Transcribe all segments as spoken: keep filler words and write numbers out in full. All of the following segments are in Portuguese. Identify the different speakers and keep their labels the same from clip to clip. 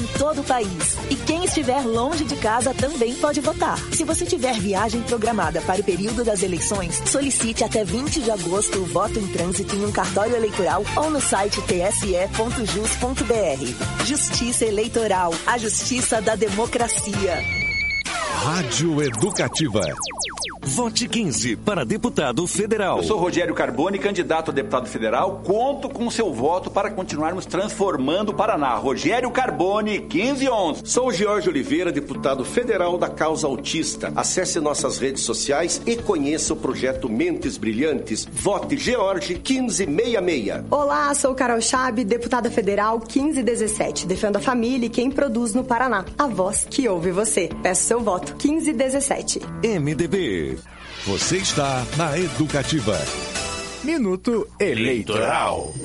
Speaker 1: em todo o país. E quem estiver longe de casa também pode votar. Se você tiver viagem programada para o período das eleições, solicite até vinte de agosto o voto em trânsito em um cartório eleitoral ou no site t s e ponto jus ponto b r. Justiça Eleitoral, a justiça da democracia.
Speaker 2: Rádio Educativa. Vote quinze para deputado federal.
Speaker 3: Eu sou Rogério Carboni, candidato a deputado federal. Conto com seu voto para continuarmos transformando o Paraná. Rogério Carboni, quinze onze.
Speaker 4: Sou George Oliveira, deputado federal da causa autista. Acesse nossas redes sociais e conheça o projeto Mentes Brilhantes. Vote George quinze sessenta e seis.
Speaker 5: Olá, sou Carol Chabe, deputada federal quinze dezessete. Defendo a família e quem produz no Paraná. A voz que ouve você. Peço seu voto quinze dezessete.
Speaker 2: M D B. Você está na Educativa.
Speaker 6: Minuto Eleitoral.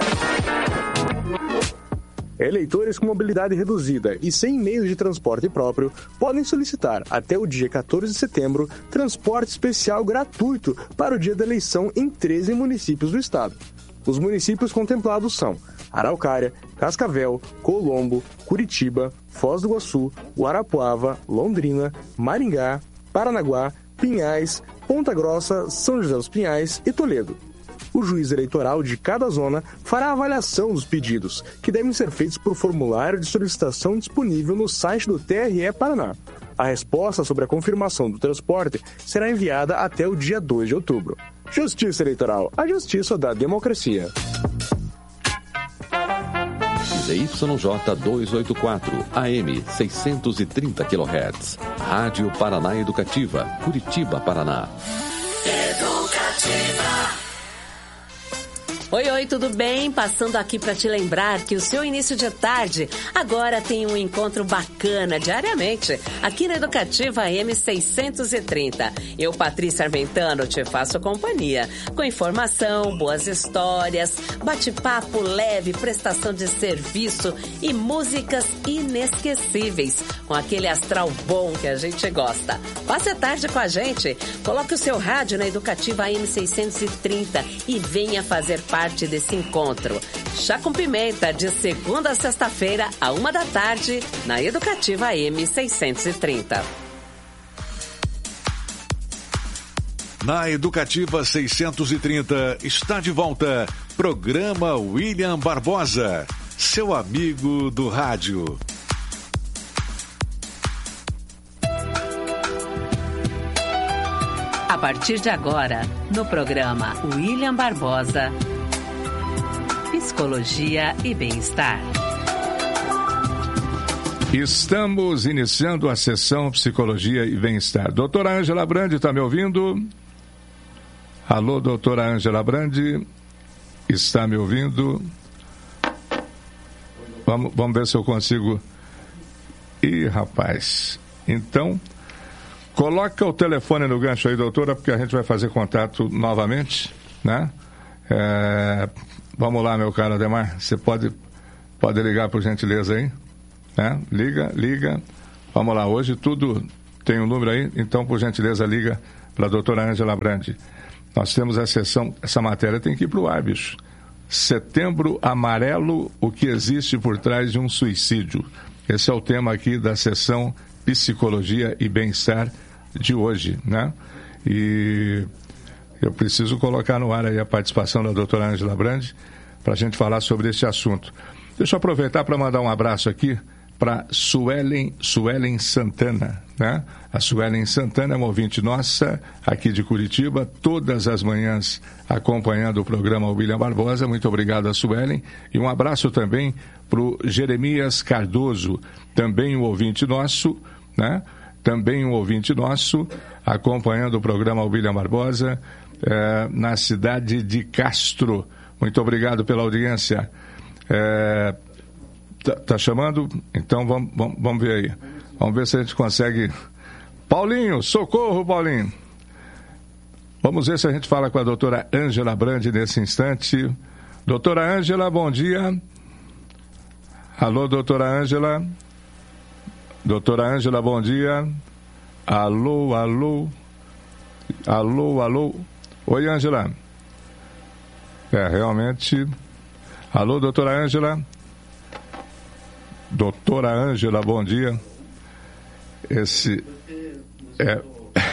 Speaker 6: Eleitores com mobilidade reduzida e sem meios de transporte próprio podem solicitar, até o dia quatorze de setembro, transporte especial gratuito para o dia da eleição em treze municípios do estado. Os municípios contemplados são Araucária, Cascavel, Colombo, Curitiba, Foz do Iguaçu, Guarapuava, Londrina, Maringá, Paranaguá, Pinhais, Ponta Grossa, São José dos Pinhais e Toledo. O juiz eleitoral de cada zona fará a avaliação dos pedidos, que devem ser feitos por formulário de solicitação disponível no site do T R E Paraná. A resposta sobre a confirmação do transporte será enviada até o dia dois de outubro. Justiça Eleitoral, a justiça da democracia.
Speaker 7: Z Y J duzentos e oitenta e quatro, A M seiscentos e trinta quilohertz. Rádio Paraná Educativa, Curitiba, Paraná.
Speaker 8: Educativa. Oi, oi, tudo bem? Passando aqui para te lembrar que o seu início de tarde agora tem um encontro bacana diariamente aqui na Educativa A M seiscentos e trinta. Eu, Patrícia Armentano, te faço companhia com informação, boas histórias, bate-papo leve, prestação de serviço e músicas inesquecíveis com aquele astral bom que a gente gosta. Passe a tarde com a gente, coloque o seu rádio na Educativa A M seiscentos e trinta e venha fazer parte parte desse encontro. Chá com Pimenta, de segunda a sexta-feira, à uma da tarde, na Educativa A M seiscentos e trinta.
Speaker 2: Na Educativa seiscentos e trinta, está de volta, programa William Barbosa, seu amigo do rádio.
Speaker 8: A partir de agora, no programa William Barbosa, Psicologia e Bem-Estar.
Speaker 9: Estamos iniciando a sessão Psicologia e Bem-Estar. Doutora Ângela Brandi, está me ouvindo? Alô, doutora Ângela Brandi, está me ouvindo? Vamos, vamos ver se eu consigo. Ih, rapaz. Então, coloca o telefone no gancho aí, doutora, porque a gente vai fazer contato novamente, né? É... Vamos lá, meu caro Ademar, você pode, pode ligar por gentileza aí? Né? Liga, liga. Vamos lá, hoje tudo tem um número aí, então por gentileza liga para a doutora Ângela Brandi. Nós temos a sessão, essa matéria tem que ir para o ar, bicho. Setembro Amarelo, o que existe por trás de um suicídio. Esse é o tema aqui da sessão Psicologia e Bem-Estar de hoje, né? E eu preciso colocar no ar aí a participação da doutora Ângela Brandi para a gente falar sobre esse assunto. Deixa eu aproveitar para mandar um abraço aqui para Suelen, Suelen Santana, né? A Suelen Santana é uma ouvinte nossa aqui de Curitiba, todas as manhãs acompanhando o programa William Barbosa. Muito obrigado a Suelen. E um abraço também para o Jeremias Cardoso, também um ouvinte nosso, né? Também um ouvinte nosso acompanhando o programa William Barbosa, É, na cidade de Castro. Muito obrigado pela audiência. É, tá, tá chamando? Então vamos, vamos, vamos ver aí. Vamos ver se a gente consegue. Paulinho, socorro, Paulinho. Vamos ver se a gente fala com a doutora Ângela Brandi nesse instante. Doutora Ângela, bom dia. Alô, doutora Ângela. Doutora Ângela, bom dia. Alô, alô. Alô, alô. Oi, Ângela. É, realmente. Alô, doutora Ângela. Doutora Ângela, bom dia. Esse é...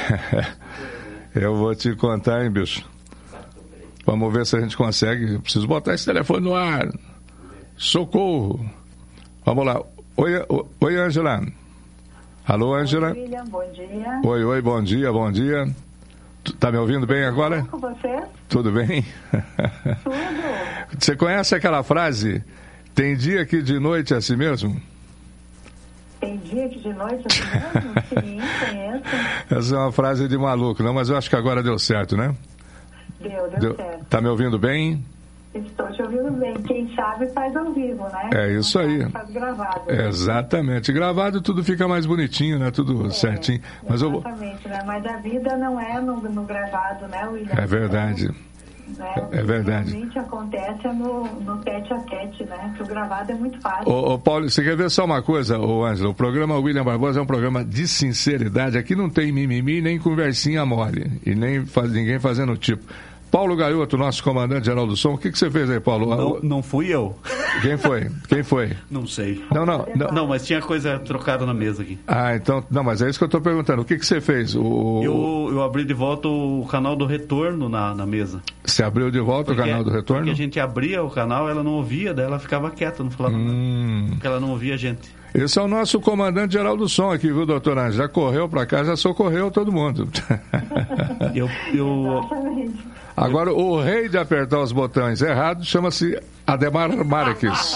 Speaker 9: Eu vou te contar, hein, bicho. Vamos ver se a gente consegue. Eu preciso botar esse telefone no ar. Socorro. Vamos lá. Oi, oi, Ângela. Alô, Ângela.
Speaker 10: Oi, William, bom dia.
Speaker 9: Oi, oi, bom dia, bom dia. Tá me ouvindo bem agora?
Speaker 10: Com você?
Speaker 9: Tudo bem?
Speaker 10: Tudo.
Speaker 9: Você conhece aquela frase? Tem dia que de noite é assim mesmo?
Speaker 10: Tem dia que de noite é assim mesmo? Sim, conheço.
Speaker 9: Essa é uma frase de maluco, não? Mas eu acho que agora deu certo, né?
Speaker 10: Deu, deu, deu certo.
Speaker 9: Tá me ouvindo bem?
Speaker 10: Estou te ouvindo bem. Quem sabe faz ao vivo, né?
Speaker 9: É isso aí.
Speaker 10: Faz gravado. Né?
Speaker 9: Exatamente. Gravado tudo fica mais bonitinho, né? Tudo é, certinho. Mas
Speaker 10: exatamente, eu... né? Mas a vida não é no, no gravado, né, William?
Speaker 9: É verdade.
Speaker 10: Né?
Speaker 9: É verdade.
Speaker 10: Realmente acontece no, no tete a tete, né? Que o gravado é muito fácil.
Speaker 9: Ô, ô Paulo, você quer ver só uma coisa, ô Ângela? O programa William Barbosa é um programa de sinceridade. Aqui não tem mimimi, nem conversinha mole. E nem faz, ninguém fazendo tipo. Paulo Gaioto, nosso comandante-geral do som, o que, que você fez aí, Paulo?
Speaker 11: Não, não fui eu.
Speaker 9: Quem foi? Quem foi?
Speaker 11: Não sei.
Speaker 9: Não, não, não.
Speaker 11: Não, mas tinha coisa trocada na mesa aqui.
Speaker 9: Ah, então, não, mas é isso que eu estou perguntando. O que, que você fez? O...
Speaker 11: Eu, eu abri de volta o canal do retorno na, na mesa.
Speaker 9: Você abriu de volta porque, o canal do retorno?
Speaker 11: Porque a gente abria o canal, ela não ouvia, daí ela ficava quieta, não falava
Speaker 9: hum.
Speaker 11: nada. Porque ela não ouvia a gente.
Speaker 9: Esse é o nosso comandante-geral do som aqui, viu, doutor Ângela? Já correu para cá, já socorreu todo mundo.
Speaker 11: eu... eu...
Speaker 9: Agora, o rei de apertar os botões errados chama-se Ademar Marques.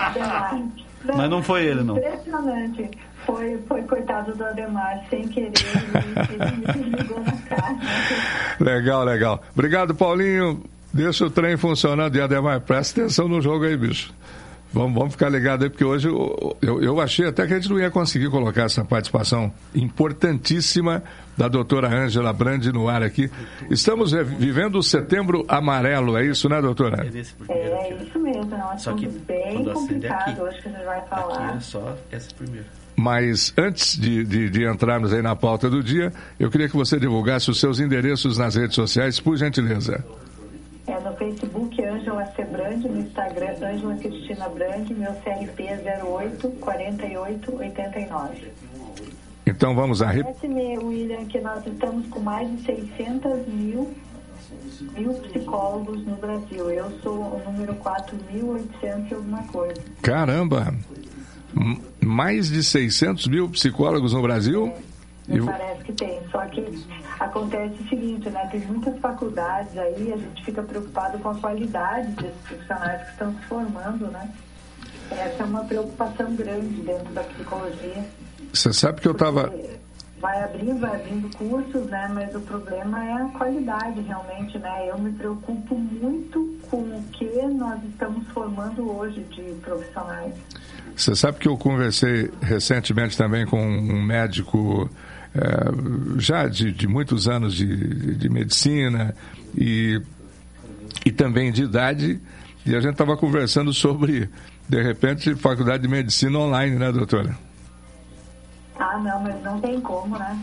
Speaker 11: Mas não foi ele, não.
Speaker 10: Impressionante. Foi, foi coitado do Ademar, sem querer, ele me desligou na cara.
Speaker 9: Legal, legal. Obrigado, Paulinho. Deixa o trem funcionando. E Ademar, presta atenção no jogo aí, bicho. Vamos, vamos ficar ligados aí, porque hoje eu, eu, eu achei até que a gente não ia conseguir colocar essa participação importantíssima da doutora Ângela Brandi no ar aqui. Estamos vivendo o Setembro Amarelo, é isso, né, doutora?
Speaker 10: É, é isso mesmo, é um assunto bem complicado hoje que a gente vai falar.
Speaker 11: Aqui é só essa primeira.
Speaker 9: Mas antes de, de, de entrarmos aí na pauta do dia, eu queria que você divulgasse os seus endereços nas redes sociais, por gentileza.
Speaker 10: É no Facebook, Ângela C. Brandi, no Instagram, Ângela Cristina Brandi, meu C R P é zero oito, quarenta e oito, oitenta e nove.
Speaker 9: Então vamos a...
Speaker 10: Parece-me, William, que nós estamos com mais de seiscentos mil, mil psicólogos no Brasil. Eu sou o número quatro mil oitocentos e alguma coisa.
Speaker 9: Caramba! M- mais de seiscentos mil psicólogos no Brasil?
Speaker 10: É, me parece que tem, só que acontece o seguinte, né? Tem muitas faculdades aí, a gente fica preocupado com a qualidade desses profissionais que estão se formando, né? Essa é uma preocupação grande dentro da psicologia.
Speaker 9: Você sabe que eu estava...
Speaker 10: Vai abrindo, vai abrindo cursos, né? Mas o problema é a qualidade, realmente, né? Eu me preocupo muito com o que nós estamos formando hoje de profissionais.
Speaker 9: Você sabe que eu conversei recentemente também com um médico é, já de, de muitos anos de, de medicina e, e também de idade, e a gente estava conversando sobre, de repente, faculdade de medicina online, né, doutora?
Speaker 10: Ah, não, mas não tem como, né?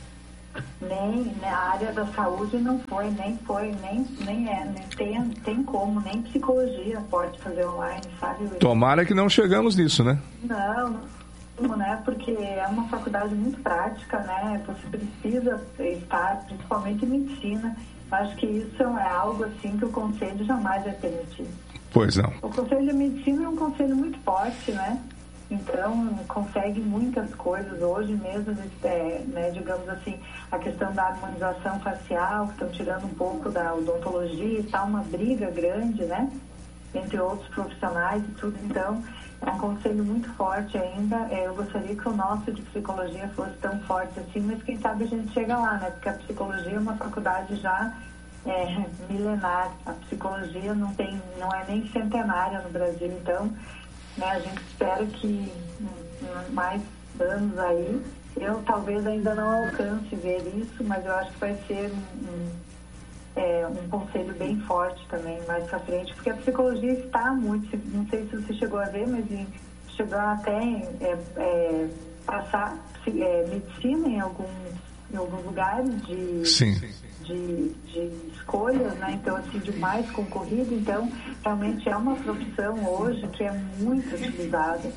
Speaker 10: Nem na área da saúde não foi, nem foi, nem, nem é, nem tem, tem como, nem psicologia pode fazer online, sabe?
Speaker 9: Tomara que não chegamos nisso, né?
Speaker 10: Não, não, né? Porque é uma faculdade muito prática, né? Você precisa estar, principalmente em medicina. Acho que isso é algo assim que o Conselho jamais vai permitir.
Speaker 9: Pois não.
Speaker 10: O Conselho de Medicina é um conselho muito forte, né? Então, consegue muitas coisas hoje mesmo, é, né, digamos assim, a questão da harmonização facial, que estão tirando um pouco da odontologia, está uma briga grande, né, entre outros profissionais e tudo. Então, é um conselho muito forte ainda. É, eu gostaria que o nosso de psicologia fosse tão forte assim, mas quem sabe a gente chega lá, né, porque a psicologia é uma faculdade já é, milenar. A psicologia não, tem, não é nem centenária no Brasil, então... Né, a gente espera que em mais anos aí, eu talvez ainda não alcance ver isso, mas eu acho que vai ser um, um, é, um conselho bem forte também mais pra frente, porque a psicologia está muito, não sei se você chegou a ver, mas chegou até é, é, passar é, medicina em alguns, em alguns lugares de...
Speaker 9: Sim.
Speaker 10: De, de escolhas, né? Então, assim, de mais concorrido. Então, realmente é uma profissão hoje que é muito utilizada.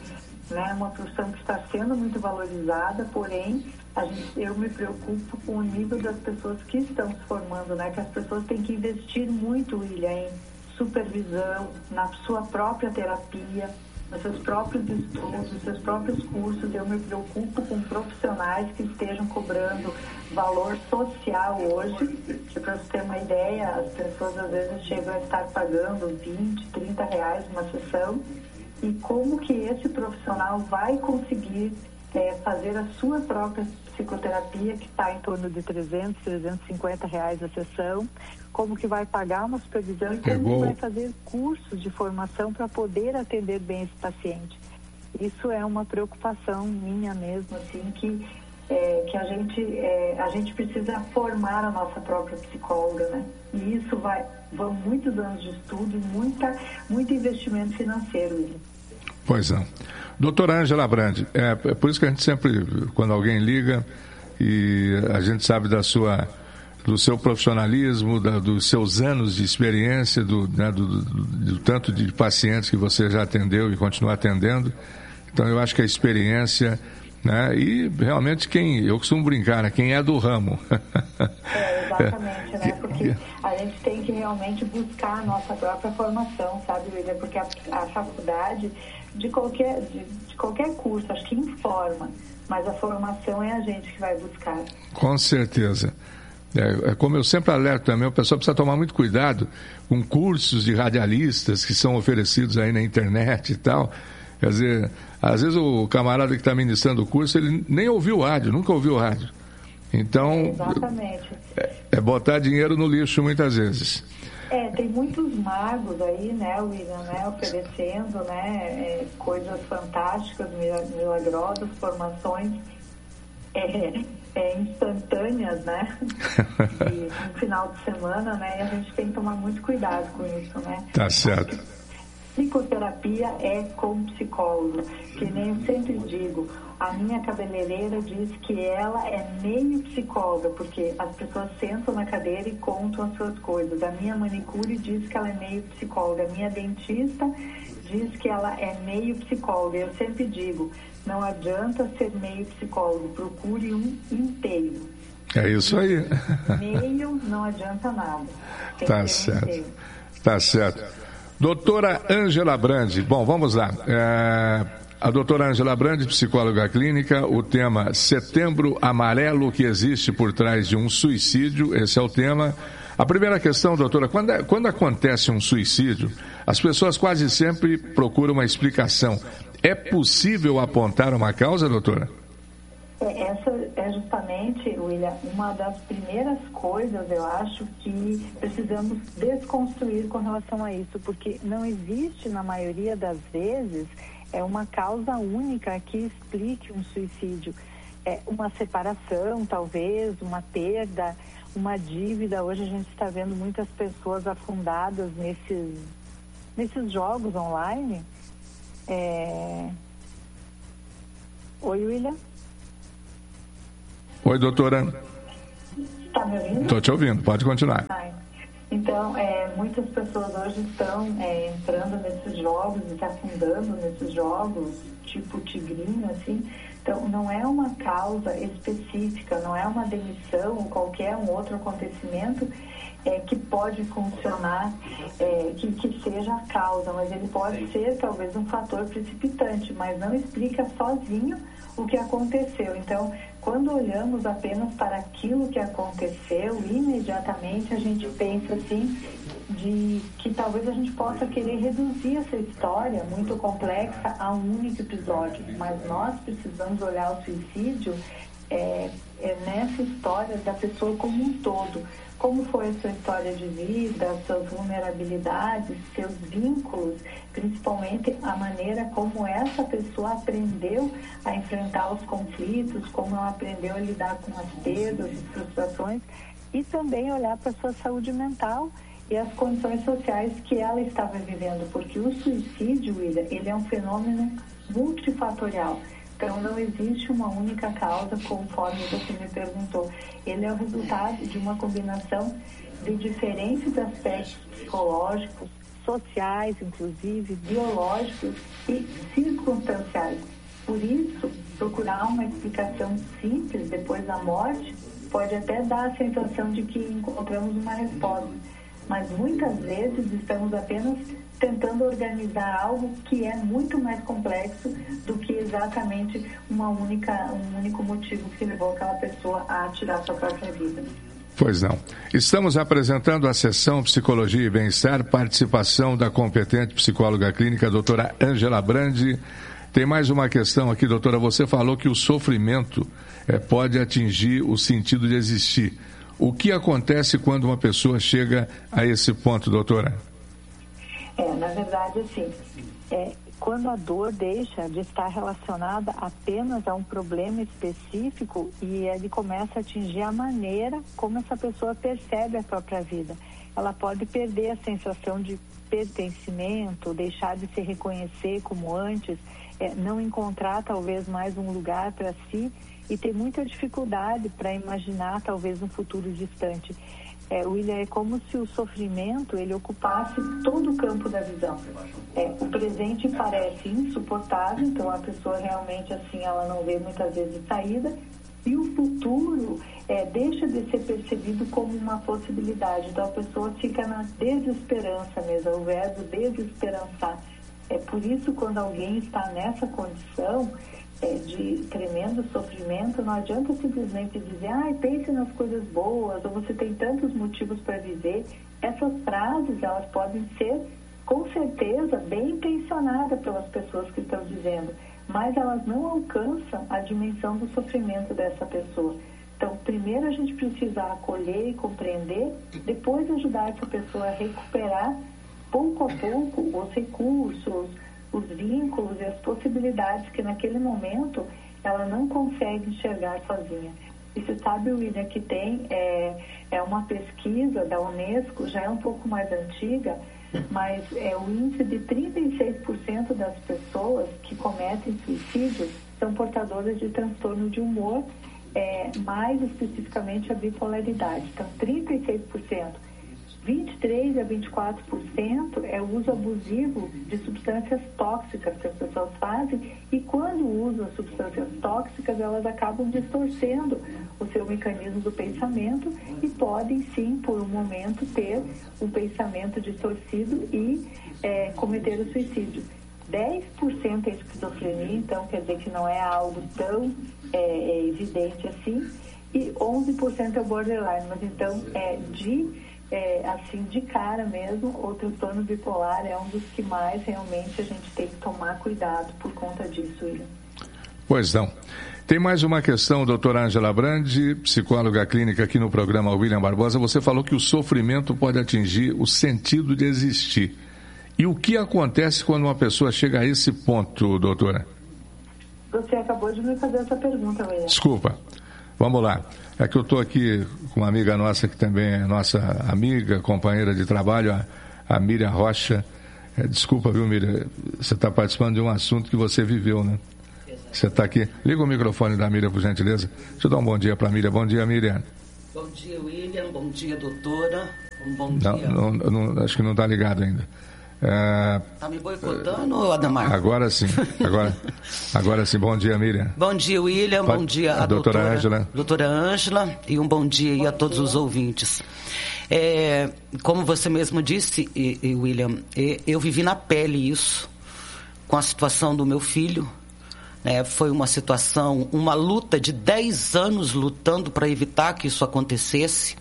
Speaker 10: né? Uma profissão que está sendo muito valorizada, porém, a gente, eu me preocupo com o nível das pessoas que estão se formando, né? Que as pessoas têm que investir muito, William, em supervisão, na sua própria terapia, nos seus próprios estudos, nos seus próprios cursos. Eu me preocupo com profissionais que estejam cobrando valor social hoje, que, para você ter uma ideia, as pessoas às vezes chegam a estar pagando vinte, trinta reais uma sessão, e como que esse profissional vai conseguir é, fazer a sua própria psicoterapia, que está em torno de trezentos, trezentos e cinquenta reais a sessão, como que vai pagar uma supervisão e como
Speaker 9: Pegou.
Speaker 10: vai fazer cursos de formação para poder atender bem esse paciente. Isso é uma preocupação minha mesmo, assim, que, é, que a, gente, é, a gente precisa formar a nossa própria psicóloga, né? E isso vai, vão muitos anos de estudo e muita, muito investimento financeiro. William.
Speaker 9: Pois não. Doutora Ângela Brandi, é, é por isso que a gente sempre, quando alguém liga e a gente sabe da sua, do seu profissionalismo, da, dos seus anos de experiência, do, né, do, do, do tanto de pacientes que você já atendeu e continua atendendo. Então eu acho que a experiência, né, e realmente quem, eu costumo brincar, né, quem é do ramo.
Speaker 10: É, exatamente, né? Porque a gente tem que realmente buscar a nossa própria formação, sabe, William? Porque a, a faculdade de qualquer, de, de qualquer curso, acho que informa, mas a formação é a gente que vai buscar.
Speaker 9: Com certeza. É, é como eu sempre alerto também, o pessoal precisa tomar muito cuidado com cursos de radialistas que são oferecidos aí na internet e tal. Quer dizer, às vezes o camarada que está ministrando o curso, ele nem ouviu o rádio, nunca ouviu o rádio. Então,
Speaker 10: exatamente.
Speaker 9: É, é botar dinheiro no lixo muitas vezes.
Speaker 10: É, tem muitos magos aí, né, William, né, oferecendo, né, é, coisas fantásticas, milagrosas, formações é, é, instantâneas, né, e no final de semana, né, e a gente tem que tomar muito cuidado com isso, né.
Speaker 9: Tá certo.
Speaker 10: Psicoterapia é com psicólogo, que nem eu sempre digo, a minha cabeleireira diz que ela é meio psicóloga, porque as pessoas sentam na cadeira e contam as suas coisas. A minha manicure diz que ela é meio psicóloga. A minha dentista diz que ela é meio psicóloga. Eu sempre digo, não adianta ser meio psicólogo, procure um inteiro.
Speaker 9: É isso aí.
Speaker 10: Meio não adianta nada. Tem
Speaker 9: tá
Speaker 10: que ser
Speaker 9: certo.
Speaker 10: inteiro.
Speaker 9: Tá certo. Doutora Ângela Brandi, bom, vamos lá. É... A doutora Ângela Brandi, psicóloga clínica, o tema Setembro Amarelo que existe por trás de um suicídio, esse é o tema. A primeira questão, doutora, quando, quando acontece um suicídio, as pessoas quase sempre procuram uma explicação. É possível apontar uma causa, doutora?
Speaker 10: Essa é justamente, William, uma das primeiras coisas, eu acho, que precisamos desconstruir com relação a isso, porque não existe, na maioria das vezes, é uma causa única que explique um suicídio. É uma separação, talvez, uma perda, uma dívida. Hoje a gente está vendo muitas pessoas afundadas nesses, nesses jogos online. É... Oi, William?
Speaker 9: Oi, doutora.
Speaker 10: Está me ouvindo?
Speaker 9: Estou te ouvindo, pode continuar.
Speaker 10: Ai. Então, é, muitas pessoas hoje estão é, entrando nesses jogos e se afundando nesses jogos, tipo tigrinho, assim. Então, não é uma causa específica, não é uma demissão ou qualquer um outro acontecimento é, que pode funcionar, é, que, que seja a causa, mas ele pode ser talvez um fator precipitante, mas não explica sozinho o que aconteceu. Então, quando olhamos apenas para aquilo que aconteceu, imediatamente a gente pensa assim, de que talvez a gente possa querer reduzir essa história muito complexa a um único episódio, mas nós precisamos olhar o suicídio é, é nessa história da pessoa como um todo. Como foi a sua história de vida, suas vulnerabilidades, seus vínculos, principalmente a maneira como essa pessoa aprendeu a enfrentar os conflitos, como ela aprendeu a lidar com as perdas, as frustrações, e também olhar para a sua saúde mental e as condições sociais que ela estava vivendo, porque o suicídio, William, ele é um fenômeno multifatorial. Então, não existe uma única causa, conforme você me perguntou. Ele é o resultado de uma combinação de diferentes aspectos psicológicos, sociais, inclusive, biológicos e circunstanciais. Por isso, procurar uma explicação simples depois da morte pode até dar a sensação de que encontramos uma resposta, mas muitas vezes estamos apenas tentando organizar algo que é muito mais complexo do que exatamente uma única, um único motivo que levou aquela pessoa a tirar sua própria vida.
Speaker 9: Pois não. Estamos apresentando a sessão Psicologia e Bem-Estar, participação da competente psicóloga clínica, a doutora Ângela Brandi. Tem mais uma questão aqui, doutora. Você falou que o sofrimento é, pode atingir o sentido de existir. O que acontece quando uma pessoa chega a esse ponto, doutora?
Speaker 10: É, na verdade, assim, é, quando a dor deixa de estar relacionada apenas a um problema específico e ele começa a atingir a maneira como essa pessoa percebe a própria vida. Ela pode perder a sensação de pertencimento, deixar de se reconhecer como antes, é, não encontrar talvez mais um lugar para si e ter muita dificuldade para imaginar talvez um futuro distante. É, William, é como se o sofrimento ele ocupasse todo o campo da visão. É, o presente parece insuportável, então a pessoa realmente assim ela não vê muitas vezes saída, e o futuro é, deixa de ser percebido como uma possibilidade. Então a pessoa fica na desesperança mesmo, o verbo desesperançar. É por isso quando alguém está nessa condição É, de tremendo sofrimento, não adianta simplesmente dizer, ah, pense nas coisas boas, ou você tem tantos motivos para viver. Essas frases, elas podem ser, com certeza, bem intencionadas pelas pessoas que estão dizendo, mas elas não alcançam a dimensão do sofrimento dessa pessoa. Então, primeiro a gente precisa acolher e compreender, depois ajudar essa pessoa a recuperar, pouco a pouco, os recursos, os vínculos e as possibilidades que naquele momento ela não consegue enxergar sozinha. E você sabe, William, que tem é, é uma pesquisa da Unesco, já é um pouco mais antiga, mas é o índice de trinta e seis por cento das pessoas que cometem suicídio são portadoras de transtorno de humor, é, mais especificamente a bipolaridade. Então, trinta e seis por cento. vinte e três a vinte e quatro por cento é o uso abusivo de substâncias tóxicas que as pessoas fazem, e quando usam substâncias tóxicas, elas acabam distorcendo o seu mecanismo do pensamento e podem sim, por um momento, ter um pensamento distorcido e é, cometer o suicídio. dez por cento é esquizofrenia, então quer dizer que não é algo tão é, é evidente assim, e onze por cento é borderline, mas então é de É, assim, de cara mesmo, o transtorno bipolar é um dos que mais realmente a gente tem que tomar cuidado por conta disso, William.
Speaker 9: Pois não. Tem mais uma questão, doutora Ângela Brandi, psicóloga clínica aqui no programa William Barbosa. Você falou que o sofrimento pode atingir o sentido de existir. E o que acontece quando uma pessoa chega a esse ponto, doutora?
Speaker 10: Você acabou de me fazer essa pergunta, William. Desculpa.
Speaker 9: Vamos lá. É que eu estou aqui com uma amiga nossa, que também é nossa amiga, companheira de trabalho, a, a Miriam Rocha. É, desculpa, viu, Miriam? Você está participando de um assunto que você viveu, né? Você está aqui. Liga o microfone da Miriam, por gentileza. Deixa eu dar um bom dia para a Miriam. Bom dia, Miriam.
Speaker 12: Bom dia, William. Bom dia, doutora. Um bom
Speaker 9: não,
Speaker 12: dia.
Speaker 9: Não, não, acho que não está ligado ainda.
Speaker 12: É... Tá me boicotando, Ademar?
Speaker 9: Agora sim, agora, agora sim. Bom dia, Miriam.
Speaker 12: Bom dia, William. Pode... Bom dia, a, a doutora Ângela. Doutora Ângela, e um bom dia aí a todos os ouvintes. É, como você mesmo disse, William, eu vivi na pele isso, com a situação do meu filho. É, foi uma situação, uma luta de dez anos lutando para evitar que isso acontecesse,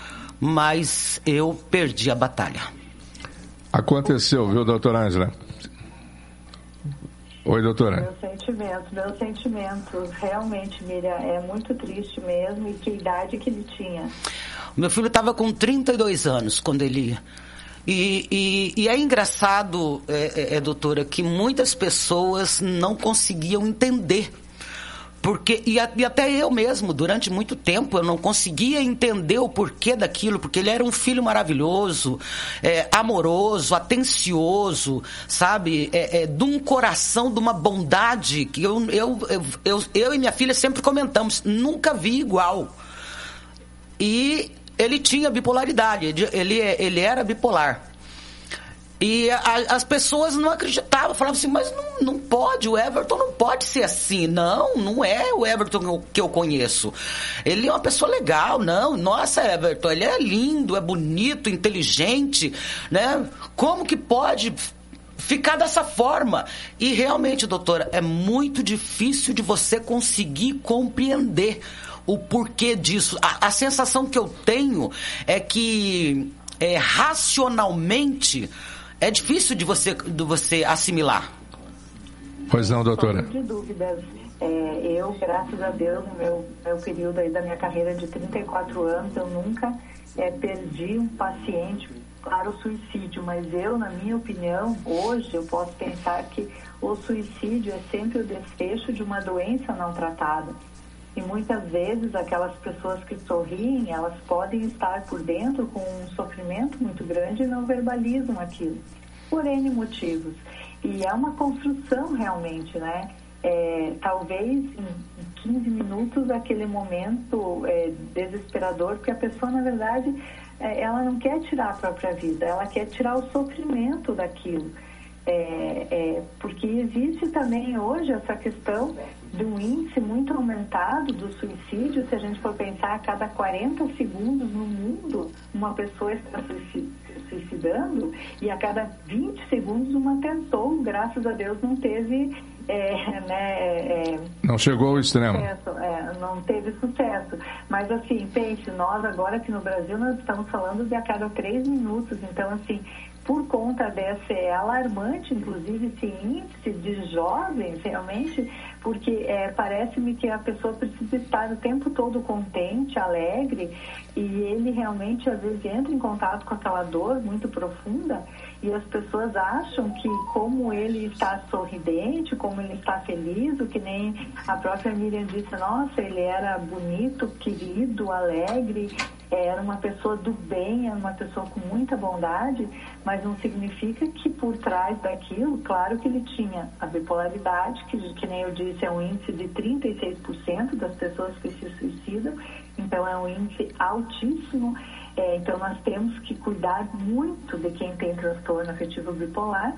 Speaker 12: mas eu perdi a batalha.
Speaker 9: Aconteceu, viu, doutora Ângela? Oi, doutora.
Speaker 10: Meus sentimentos, meus sentimentos. Realmente, Miriam, é muito triste mesmo. E que idade que ele tinha?
Speaker 12: O meu filho estava com trinta e dois anos quando ele... E, e, e é engraçado, é, é, é, doutora, que muitas pessoas não conseguiam entender. Porque, e, a, e até eu mesmo, durante muito tempo, eu não conseguia entender o porquê daquilo, porque ele era um filho maravilhoso, é, amoroso, atencioso, sabe? É, é, de um coração, de uma bondade, que eu, eu, eu, eu, eu e minha filha sempre comentamos, nunca vi igual. E ele tinha bipolaridade, ele, ele era bipolar. E a, as pessoas não acreditavam, falavam assim, mas não, não pode, o Everton não pode ser assim. Não, não é o Everton que eu conheço. Ele é uma pessoa legal, não. Nossa, Everton, ele é lindo, é bonito, inteligente, né? Como que pode ficar dessa forma? E realmente, doutora, é muito difícil de você conseguir compreender o porquê disso. A, a sensação que eu tenho é que é, racionalmente é difícil de você, de você assimilar.
Speaker 9: Pois não, doutora.
Speaker 10: Sem de dúvidas. É, eu, graças a Deus, no meu, meu período aí da minha carreira de trinta e quatro anos, eu nunca é, perdi um paciente para o suicídio, mas eu, na minha opinião, hoje eu posso pensar que o suicídio é sempre o desfecho de uma doença não tratada. E muitas vezes aquelas pessoas que sorriem, elas podem estar por dentro com um sofrimento muito grande e não verbalizam aquilo, por N motivos. E é uma construção realmente, né? É, talvez em quinze minutos aquele momento é, desesperador, porque a pessoa, na verdade, é, ela não quer tirar a própria vida, ela quer tirar o sofrimento daquilo. É, é, porque existe também hoje essa questão de um índice muito aumentado do suicídio. Se a gente for pensar, a cada quarenta segundos no mundo uma pessoa está se suicidando, e a cada vinte segundos uma tentou, graças a Deus não teve é, né, é,
Speaker 9: não chegou ao extremo,
Speaker 10: sucesso, é, não teve sucesso, mas assim, pense, nós agora aqui no Brasil nós estamos falando de a cada três minutos, então assim, por conta dessa, é alarmante, inclusive, esse índice de jovens, realmente, porque é, parece-me que a pessoa precisa estar o tempo todo contente, alegre, e ele realmente, às vezes, entra em contato com aquela dor muito profunda, e as pessoas acham que, como ele está sorridente, como ele está feliz, o que nem a própria Miriam disse, nossa, ele era bonito, querido, alegre, era uma pessoa do bem, era uma pessoa com muita bondade, mas não significa que por trás daquilo, claro que ele tinha a bipolaridade, que, que nem eu disse, é um índice de trinta e seis por cento das pessoas que se suicidam, então é um índice altíssimo, é, então nós temos que cuidar muito de quem tem transtorno afetivo bipolar,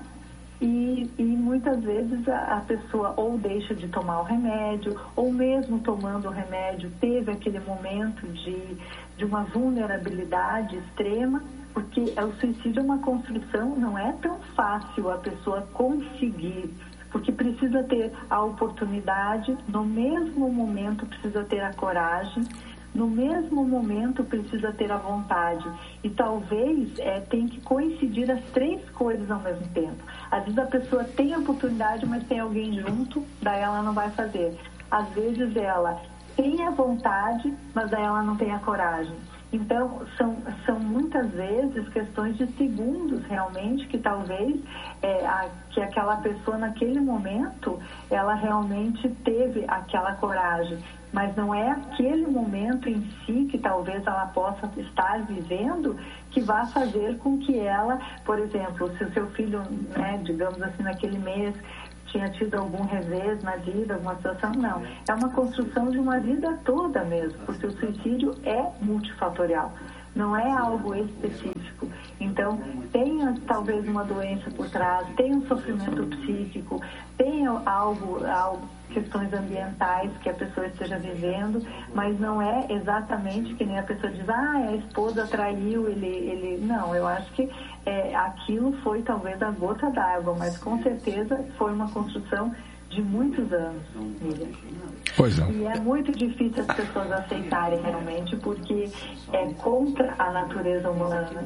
Speaker 10: e, e muitas vezes a, a pessoa ou deixa de tomar o remédio, ou mesmo tomando o remédio teve aquele momento de, de uma vulnerabilidade extrema, porque o suicídio é uma construção, não é tão fácil a pessoa conseguir, porque precisa ter a oportunidade, no mesmo momento precisa ter a coragem, no mesmo momento precisa ter a vontade, e talvez é, tem que coincidir as três coisas ao mesmo tempo. Às vezes a pessoa tem a oportunidade, mas tem alguém junto, daí ela não vai fazer. Às vezes ela tem a vontade, mas daí ela não tem a coragem. Então, são, são muitas vezes questões de segundos, realmente, que talvez é, a, que aquela pessoa, naquele momento, ela realmente teve aquela coragem. Mas não é aquele momento em si que talvez ela possa estar vivendo que vai fazer com que ela, por exemplo, se o seu filho, né, digamos assim, naquele mês, tinha tido algum revés na vida, alguma situação, não. É uma construção de uma vida toda mesmo, porque o suicídio é multifatorial, não é algo específico. Então, tem talvez uma doença por trás, tem um sofrimento psíquico, tem algo, algo, questões ambientais que a pessoa esteja vivendo, mas não é exatamente que nem a pessoa diz, ah, a esposa traiu, ele, ele... Não, eu acho que é, aquilo foi talvez a gota d'água, mas com certeza foi uma construção de muitos anos, Miriam.
Speaker 9: Pois não.
Speaker 10: E é muito difícil as pessoas aceitarem realmente, porque é contra a natureza humana.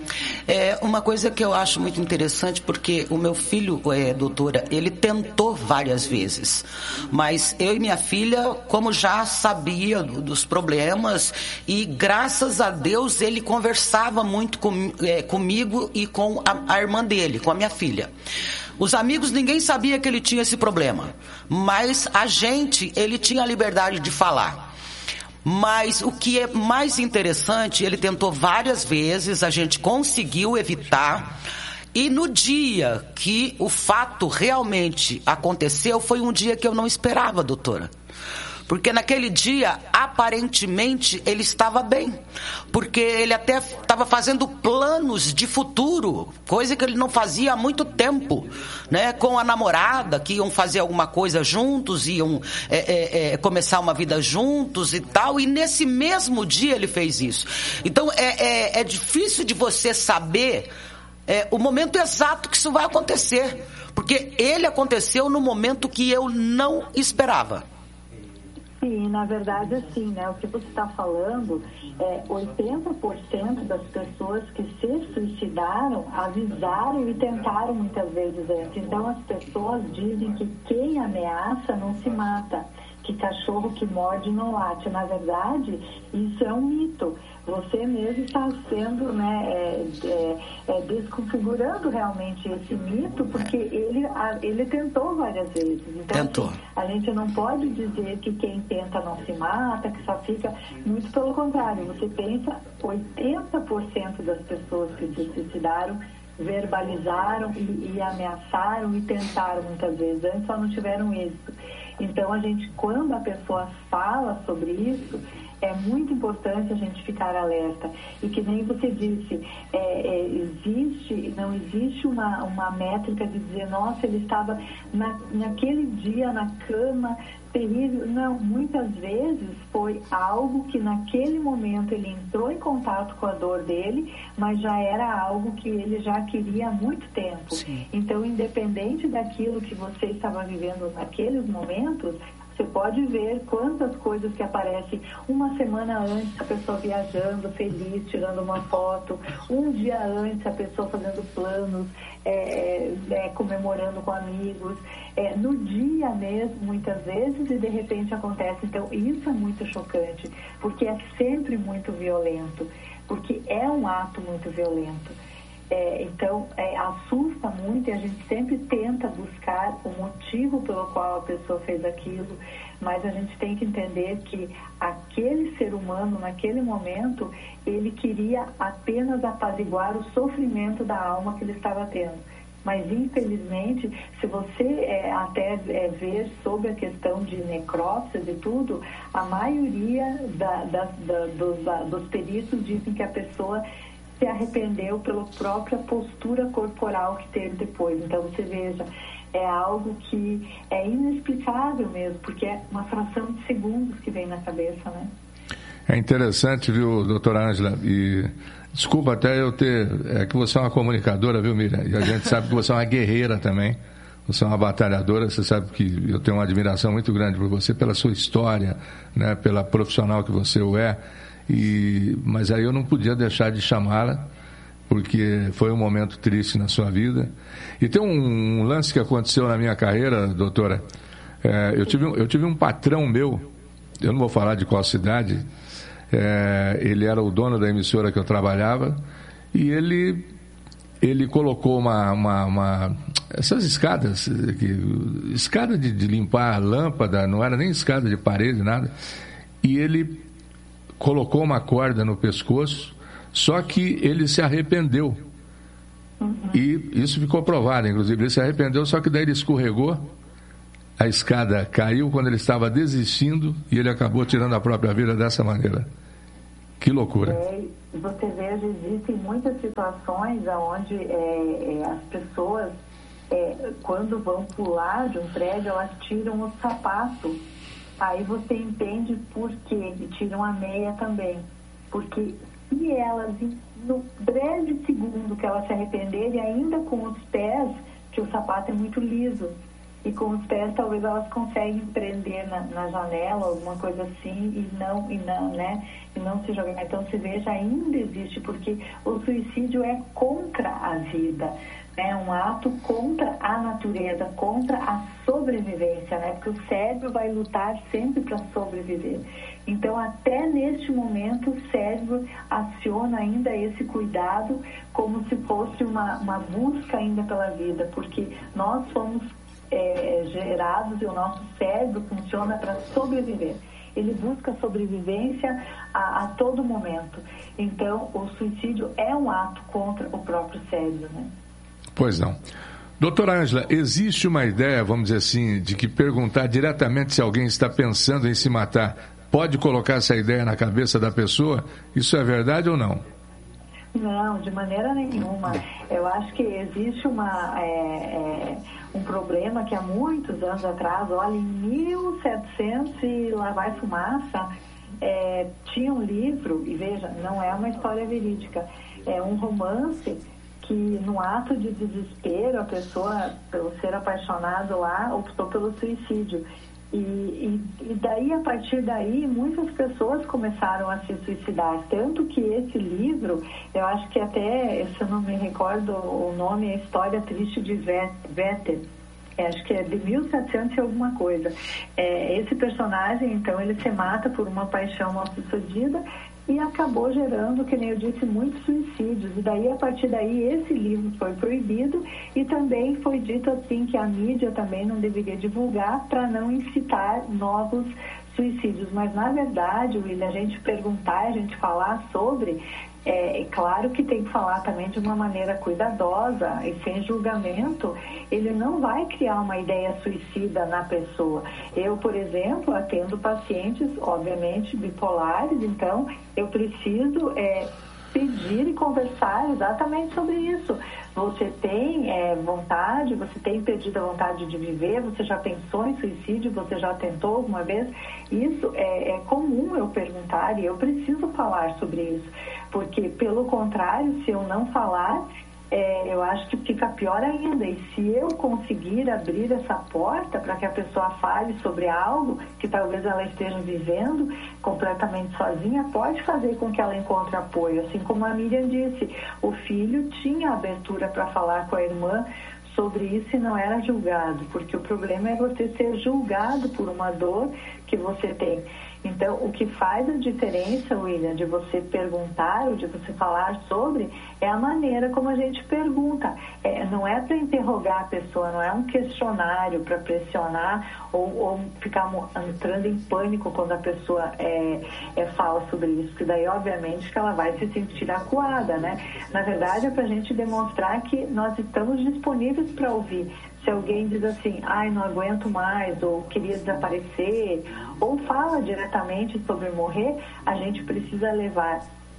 Speaker 12: É uma coisa que eu acho muito interessante, porque o meu filho, é, doutora, ele tentou várias vezes, mas eu e minha filha, como já sabia do, dos problemas, e graças a Deus ele conversava muito com, é, comigo e com a, a irmã dele, com a minha filha. Os amigos, ninguém sabia que ele tinha esse problema, mas a gente, ele tinha a liberdade de falar. Mas o que é mais interessante, ele tentou várias vezes, a gente conseguiu evitar, e no dia que o fato realmente aconteceu, foi um dia que eu não esperava, doutora. Porque naquele dia, aparentemente, ele estava bem. Porque ele até estava fazendo planos de futuro, coisa que ele não fazia há muito tempo, né? Com a namorada, que iam fazer alguma coisa juntos, iam é, é, é, começar uma vida juntos e tal. E nesse mesmo dia ele fez isso. Então, é, é, é difícil de você saber é, o momento exato que isso vai acontecer. Porque ele aconteceu no momento que eu não esperava.
Speaker 10: Sim, na verdade, assim, né? O que você está falando, é, oitenta por cento das pessoas que se suicidaram avisaram e tentaram muitas vezes antes. Então, as pessoas dizem que quem ameaça não se mata, que cachorro que morde não late. Na verdade, isso é um mito. Você mesmo está sendo, né, é, é, é, desconfigurando realmente esse mito, porque ele, a, ele tentou várias vezes. Então,
Speaker 12: tentou.
Speaker 10: Assim, a gente não pode dizer que quem tenta não se mata, que só fica... Muito pelo contrário, você pensa, oitenta por cento das pessoas que se suicidaram verbalizaram e, e ameaçaram e tentaram muitas vezes, antes só não tiveram êxito. Então, a gente, quando a pessoa fala sobre isso, é muito importante a gente ficar alerta. E que nem você disse, é, é, existe, não existe uma, uma métrica de dizer, nossa, ele estava na, naquele dia na cama, terrível. Não, muitas vezes foi algo que naquele momento ele entrou em contato com a dor dele, mas já era algo que ele já queria há muito tempo. Sim. Então, independente daquilo que você estava vivendo naqueles momentos, você pode ver quantas coisas que aparecem uma semana antes, a pessoa viajando, feliz, tirando uma foto, um dia antes, a pessoa fazendo planos, é, é, comemorando com amigos, é, no dia mesmo, muitas vezes, e de repente acontece. Então, isso é muito chocante, porque é sempre muito violento, porque é um ato muito violento. É, então, é, assusta muito e a gente sempre tenta buscar o motivo pelo qual a pessoa fez aquilo, mas a gente tem que entender que aquele ser humano, naquele momento, ele queria apenas apaziguar o sofrimento da alma que ele estava tendo. Mas, infelizmente, se você é, até é, ver sobre a questão de necrópsias e tudo, a maioria da, da, da, dos, da, dos peritos dizem que a pessoa se arrependeu pela própria postura corporal que teve depois. Então, você veja, é algo que é inexplicável mesmo, porque é uma fração de segundos que vem na cabeça, né?
Speaker 9: É interessante, viu, doutora Ângela, e desculpa até eu ter... É que você é uma comunicadora, viu, Miriam? E a gente sabe que você é uma guerreira também, você é uma batalhadora, você sabe que eu tenho uma admiração muito grande por você, pela sua história, né, pela profissional que você é. E, mas aí eu não podia deixar de chamá-la, porque foi um momento triste na sua vida. E tem um, um lance que aconteceu na minha carreira, doutora. É, eu, tive, eu tive um patrão meu, eu não vou falar de qual cidade, é, ele era o dono da emissora que eu trabalhava, e ele, ele colocou uma, uma, uma essas escadas, que, escada de, de limpar a lâmpada, não era nem escada de parede, nada, e ele colocou uma corda no pescoço, só que ele se arrependeu. Uhum. E isso ficou provado, inclusive. Ele se arrependeu, só que daí ele escorregou, a escada caiu quando ele estava desistindo e ele acabou tirando a própria vida dessa maneira. Que loucura.
Speaker 10: É, você veja, existem muitas situações onde é, é, as pessoas, é, quando vão pular de um prédio, elas tiram o sapato. Aí você entende por quê, e tiram a meia também. Porque se elas, no breve segundo que elas se arrependerem, ainda com os pés, que o sapato é muito liso, e com os pés talvez elas conseguem prender na, na janela, alguma coisa assim, e não, e não, né? E não se jogar. Então, se veja, ainda existe, porque o suicídio é contra a vida. É um ato contra a natureza, contra a sobrevivência, né? Porque o cérebro vai lutar sempre para sobreviver. Então, até neste momento, o cérebro aciona ainda esse cuidado como se fosse uma, uma busca ainda pela vida, porque nós fomos é, gerados e o nosso cérebro funciona para sobreviver. Ele busca sobrevivência a, a todo momento. Então, o suicídio é um ato contra o próprio cérebro, né?
Speaker 9: Pois não. Doutora Ângela, existe uma ideia, vamos dizer assim, de que perguntar diretamente se alguém está pensando em se matar pode colocar essa ideia na cabeça da pessoa? Isso é verdade ou não?
Speaker 10: Não, de maneira nenhuma. Eu acho que existe uma, é, é, um problema que há muitos anos atrás, olha, em mil e setecentos e lá vai fumaça, é, tinha um livro, e veja, não é uma história verídica, é um romance que no ato de desespero, a pessoa, pelo ser apaixonado lá, optou pelo suicídio. E, e, e daí, a partir daí, muitas pessoas começaram a se suicidar. Tanto que esse livro, eu acho que até, se eu não me recordo o nome, é História Triste de Werther. É, acho que é de mil e setecentos e alguma coisa. É, esse personagem, então, ele se mata por uma paixão mal sucedida e acabou gerando, que nem eu disse, muitos suicídios. E daí, a partir daí, esse livro foi proibido e também foi dito assim que a mídia também não deveria divulgar para não incitar novos suicídios. Mas, na verdade, William, a gente perguntar, a gente falar sobre, é, é claro que tem que falar também de uma maneira cuidadosa e sem julgamento. Ele não vai criar uma ideia suicida na pessoa. Eu, por exemplo, atendo pacientes, obviamente, bipolares, então eu preciso é, pedir e conversar exatamente sobre isso. Você tem é, vontade, você tem perdido a vontade de viver, você já pensou em suicídio, você já tentou alguma vez? Isso é, é comum eu perguntar e eu preciso falar sobre isso, porque, pelo contrário, se eu não falar, é, eu acho que fica pior ainda. E se eu conseguir abrir essa porta para que a pessoa fale sobre algo que talvez ela esteja vivendo completamente sozinha, pode fazer com que ela encontre apoio. Assim como a Miriam disse, o filho tinha abertura para falar com a irmã sobre isso e não era julgado, porque o problema é você ser julgado por uma dor que você tem. Então, o que faz a diferença, William, de você perguntar ou de você falar sobre, é a maneira como a gente pergunta. É, não é para interrogar a pessoa, não é um questionário para pressionar ou, ou ficar entrando em pânico quando a pessoa é, é fala sobre isso, porque daí, obviamente, que ela vai se sentir acuada, né? Na verdade, é para a gente demonstrar que nós estamos disponíveis para ouvir. Se alguém diz assim, ai, não aguento mais, ou queria desaparecer, ou fala diretamente sobre morrer, a gente precisa levar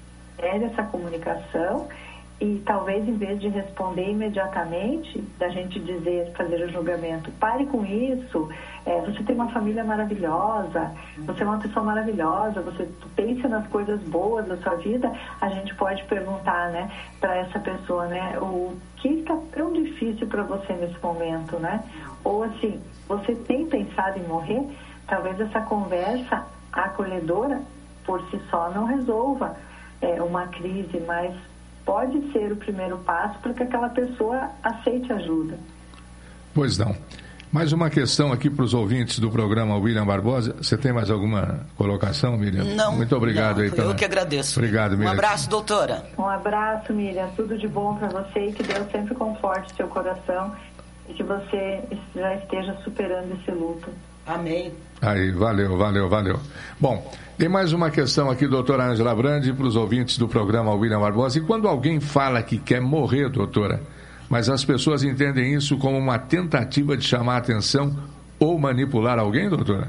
Speaker 10: essa comunicação e talvez, em vez de responder imediatamente, da gente dizer, fazer o julgamento, pare com isso, é, você tem uma família maravilhosa, você é uma pessoa maravilhosa, você pensa nas coisas boas da sua vida, a gente pode perguntar, né, para essa pessoa, né, o que está tão difícil para você nesse momento, né? Ou assim, você tem pensado em morrer? Talvez essa conversa acolhedora, por si só, não resolva é, uma crise, mas pode ser o primeiro passo para que aquela pessoa aceite ajuda.
Speaker 9: Pois não. Mais uma questão aqui para os ouvintes do programa William Barbosa. Você tem mais alguma colocação, Miriam?
Speaker 12: Não.
Speaker 9: Muito obrigado.
Speaker 12: Não,
Speaker 9: aí pela...
Speaker 12: Eu que agradeço.
Speaker 9: Obrigado, Miriam.
Speaker 12: Um abraço, doutora.
Speaker 10: Um abraço, Miriam. Tudo de bom para você e que Deus sempre conforte seu coração e que você já esteja superando esse luto.
Speaker 12: Amém.
Speaker 9: Aí, valeu, valeu, valeu. Bom, tem mais uma questão aqui, doutora Ângela Brandi, para os ouvintes do programa William Barbosa. E quando alguém fala que quer morrer, doutora, mas as pessoas entendem isso como uma tentativa de chamar a atenção ou manipular alguém, doutora?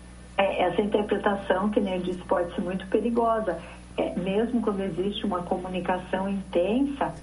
Speaker 10: É, essa interpretação, que nem eu disse, pode ser muito perigosa. É, mesmo quando existe uma comunicação intensa,